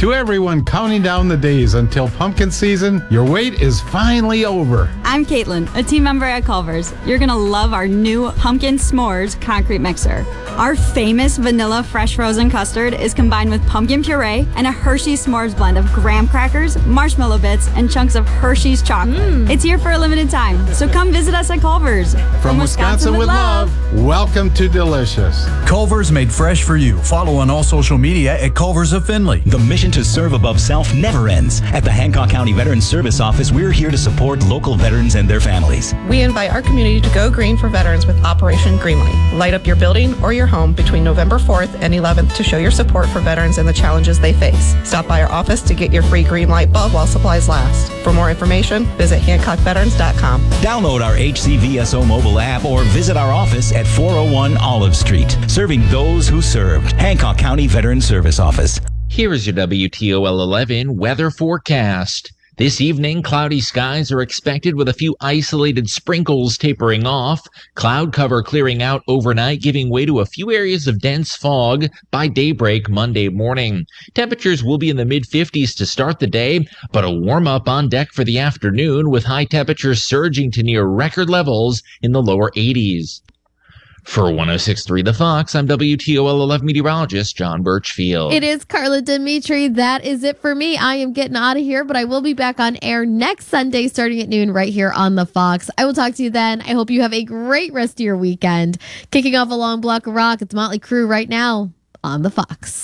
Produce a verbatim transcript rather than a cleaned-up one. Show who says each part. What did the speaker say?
Speaker 1: To everyone counting down the days until pumpkin season, your wait is finally over.
Speaker 2: I'm Caitlin, a team member at Culver's. You're going to love our new Pumpkin S'mores concrete mixer. Our famous vanilla fresh frozen custard is combined with pumpkin puree and a Hershey's S'mores blend of graham crackers, marshmallow bits, and chunks of Hershey's chocolate. Mm. It's here for a limited time, so come visit us at Culver's.
Speaker 1: From, From Wisconsin, Wisconsin with, with love, love, welcome to Delicious.
Speaker 3: Culver's made fresh for you. Follow on all social media at Culver's of Findlay.
Speaker 4: The mission to serve above self never ends. At the Hancock County Veterans Service Office, we're here to support local veterans and their families.
Speaker 5: We invite our community to go green for veterans with Operation Greenlight. Light up your building or your home between November fourth and eleventh to show your support for veterans and the challenges they face. Stop by our office to get your free green light bulb while supplies last. For more information, visit hancock veterans dot com.
Speaker 4: Download our H C V S O mobile app or visit our office at four oh one Olive Street. Serving those who served. Hancock County Veterans Service Office.
Speaker 6: Here is your W T O L eleven weather forecast. This evening, cloudy skies are expected with a few isolated sprinkles tapering off. Cloud cover clearing out overnight, giving way to a few areas of dense fog by daybreak Monday morning. Temperatures will be in the mid fifties to start the day, but a warm up on deck for the afternoon with high temperatures surging to near record levels in the lower eighties. For one oh six point three The Fox, I'm W T O L eleven meteorologist John Birchfield.
Speaker 7: It is Carla Dimitri. That is it for me. I am getting out of here, but I will be back on air next Sunday starting at noon right here on The Fox. I will talk to you then. I hope you have a great rest of your weekend. Kicking off a long block of rock, it's Motley Crue right now on The Fox.